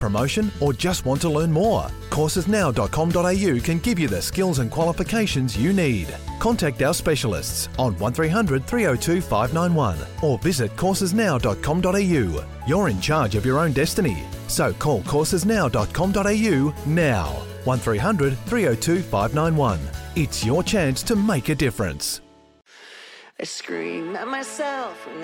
promotion, or just want to learn more? Coursesnow.com.au can give you the skills and qualifications you need. Contact our specialists on 1300 302 591 or visit coursesnow.com.au. You're in charge of your own destiny, so call coursesnow.com.au now. 1300 302 591. It's your chance to make a difference. I scream at myself.